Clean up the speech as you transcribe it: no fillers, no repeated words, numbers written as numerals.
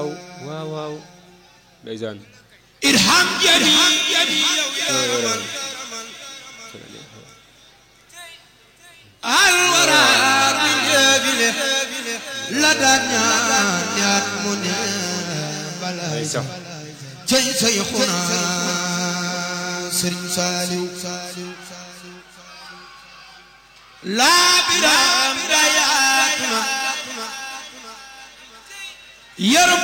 waaw waaw waaw ndeysaan irham jami al wara bile la danya ñaat mu ne balay jey say khuna Serigne Saliou la biram dayatuna yaram